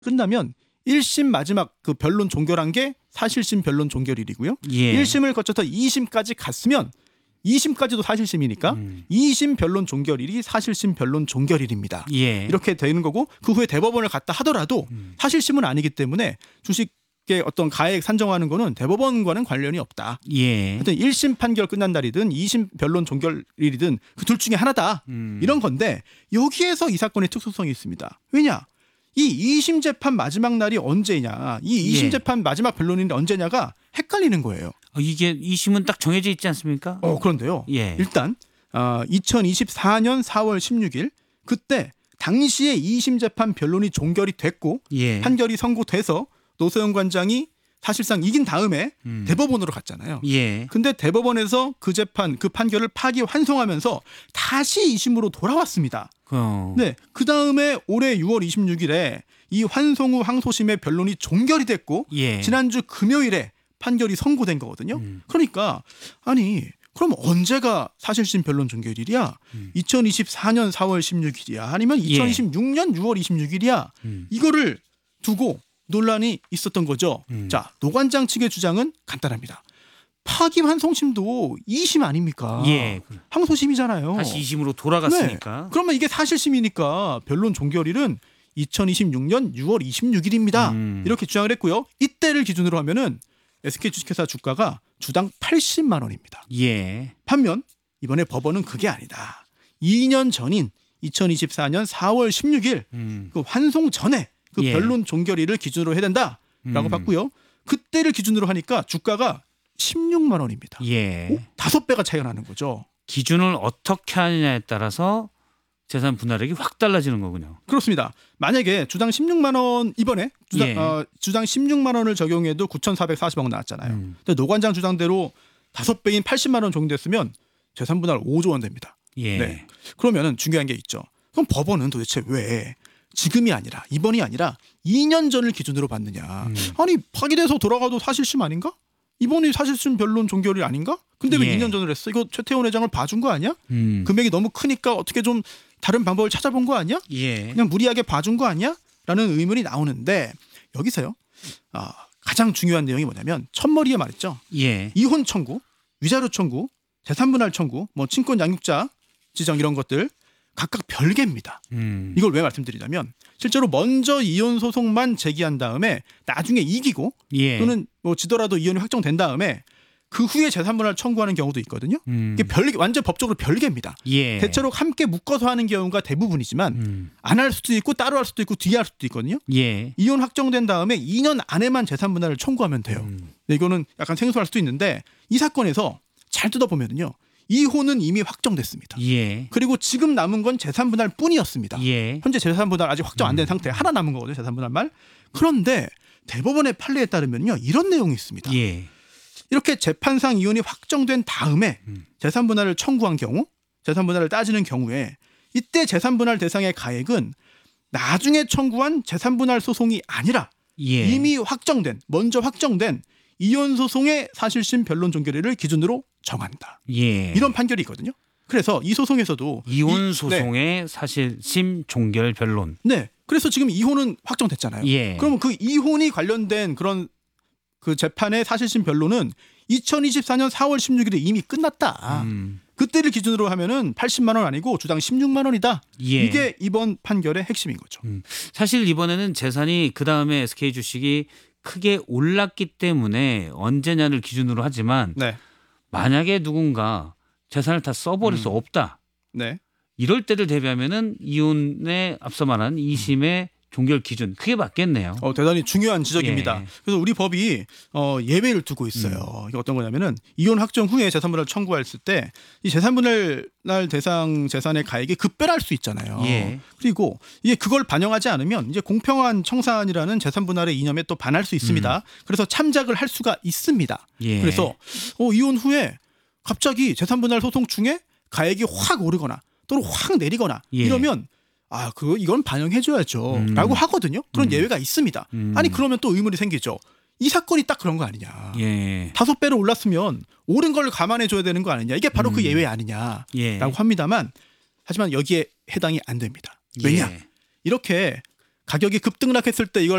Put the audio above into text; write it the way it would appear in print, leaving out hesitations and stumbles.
끝나면 1심 마지막 그 변론 종결한 게 사실심 변론 종결일이고요. 예. 1심을 거쳐서 2심까지 갔으면 2심까지도 사실심이니까 2심 변론 종결일이 사실심 변론 종결일입니다. 예. 이렇게 되는 거고 그 후에 대법원을 갔다 하더라도 사실심은 아니기 때문에 주식의 어떤 가액 산정하는 거는 대법원과는 관련이 없다. 예. 하여튼 1심 판결 끝난 날이든 2심 변론 종결일이든 그 둘 중에 하나다. 이런 건데 여기에서 이 사건의 특수성이 있습니다. 왜냐? 이 2심 재판 마지막 날이 언제냐, 이 2심 예. 재판 마지막 변론일이 언제냐가 헷갈리는 거예요. 이게 2심은 딱 정해져 있지 않습니까? 그런데요. 예. 일단 2024년 4월 16일 그때 당시에 2심 재판 변론이 종결이 됐고 예. 판결이 선고돼서 노소영 관장이 사실상 이긴 다음에 대법원으로 갔잖아요. 예. 근데 대법원에서 그 재판, 그 판결을 파기환송하면서 다시 2심으로 돌아왔습니다. 네, 그 다음에 올해 6월 26일에 이 환송 후 항소심의 변론이 종결이 됐고 예. 지난주 금요일에 판결이 선고된 거거든요. 그러니까 아니 그럼 언제가 사실심 변론 종결일이야? 2024년 4월 16일이야? 아니면 2026년 6월 26일이야? 이거를 두고 논란이 있었던 거죠. 자, 노 관장 측의 주장은 간단합니다. 파기환송심도 2심 아닙니까? 예. 항소심이잖아요. 다시 2심으로 돌아갔으니까. 네. 그러면 이게 사실심이니까 변론 종결일은 2026년 6월 26일입니다. 이렇게 주장을 했고요. 이때를 기준으로 하면은 SK 주식회사 주가가 주당 80만 원입니다. 예. 반면 이번에 법원은 그게 아니다. 2년 전인 2024년 4월 16일 그 환송 전에 그 예. 변론 종결일을 기준으로 해야 된다라고 봤고요. 그때를 기준으로 하니까 주가가 16만 원입니다. 예. 5배가 차이가 나는 거죠. 기준을 어떻게 하느냐에 따라서 재산 분할액이 확 달라지는 거군요. 그렇습니다. 만약에 주당 16만 원 이번에 예. 주당 16만 원을 적용해도 9,440억 나왔잖아요. 근데 노 관장 주장대로 5배인 80만 원 적용됐으면 재산 분할 5조 원 됩니다. 예. 네. 그러면은 중요한 게 있죠. 그럼 법원은 도대체 왜 지금이 아니라 이번이 아니라 2년 전을 기준으로 받느냐. 아니 파기돼서 돌아가도 사실심 아닌가? 이번이 사실심 변론 종결이 아닌가? 근데 왜 예. 2년 전을 했어? 이거 최태원 회장을 봐준 거 아니야? 금액이 너무 크니까 어떻게 좀 다른 방법을 찾아본 거 아니야? 예. 그냥 무리하게 봐준 거 아니야? 라는 의문이 나오는데 여기서요. 가장 중요한 내용이 뭐냐면 첫머리에 말했죠. 예. 이혼 청구, 위자료 청구, 재산분할 청구, 뭐 친권 양육자 지정 이런 것들 각각 별개입니다. 이걸 왜 말씀드리냐면 실제로 먼저 이혼 소송만 제기한 다음에 나중에 이기고 예. 또는 뭐 지더라도 이혼이 확정된 다음에 그 후에 재산분할 청구하는 경우도 있거든요. 이게 완전 법적으로 별개입니다. 예. 대체로 함께 묶어서 하는 경우가 대부분이지만 안 할 수도 있고 따로 할 수도 있고 뒤에 할 수도 있거든요. 예. 이혼 확정된 다음에 2년 안에만 재산분할을 청구하면 돼요. 근데 이거는 약간 생소할 수도 있는데 이 사건에서 잘 뜯어보면요. 이혼은 이미 확정됐습니다. 예. 그리고 지금 남은 건 재산분할 뿐이었습니다. 예. 현재 재산분할 아직 확정 안 된 상태 하나 남은 거거든요. 재산분할 말. 그런데 대법원의 판례에 따르면요. 이런 내용이 있습니다. 예. 이렇게 재판상 이혼이 확정된 다음에 재산분할을 청구한 경우 재산분할을 따지는 경우에 이때 재산분할 대상의 가액은 나중에 청구한 재산분할 소송이 아니라 예. 이미 먼저 확정된 이혼 소송의 사실심 변론 종결일을 기준으로 정한다. 예. 이런 판결이 있거든요. 그래서 이 소송에서도 이혼 소송의 사실심 종결 변론. 네. 그래서 지금 이혼은 확정됐잖아요. 예. 그러면 그 이혼이 관련된 그런 그 재판의 사실심 변론은 2024년 4월 16일에 이미 끝났다. 그때를 기준으로 하면은 80만 원 아니고 주당 16만 원이다. 예. 이게 이번 판결의 핵심인 거죠. 사실 이번에는 재산이 그 다음에 SK 주식이 크게 올랐기 때문에 언제냐를 기준으로 하지만 네. 만약에 누군가 재산을 다 써버릴 수 없다. 네. 이럴 때를 대비하면은 이혼에 앞서 말한 2심의 종결 기준 그게 맞겠네요. 대단히 중요한 지적입니다. 예. 그래서 우리 법이 예외를 두고 있어요. 이게 어떤 거냐면은 이혼 확정 후에 재산분할 청구했을 때 이 재산분할 대상 재산의 가액이 급별할 수 있잖아요. 예. 그리고 이게 그걸 반영하지 않으면 이제 공평한 청산이라는 재산분할의 이념에 또 반할 수 있습니다. 그래서 참작을 할 수가 있습니다. 예. 그래서 이혼 후에 갑자기 재산분할 소송 중에 가액이 확 오르거나 또는 확 내리거나 예. 이러면 이건 반영해줘야죠. 라고 하거든요. 그런 예외가 있습니다. 아니, 그러면 또 의문이 생기죠. 이 사건이 딱 그런 거 아니냐. 예. 5배로 올랐으면 오른 걸 감안해줘야 되는 거 아니냐. 이게 바로 그 예외 아니냐라고 예. 합니다만 하지만 여기에 해당이 안 됩니다. 왜냐? 예. 이렇게 가격이 급등락했을 때 이걸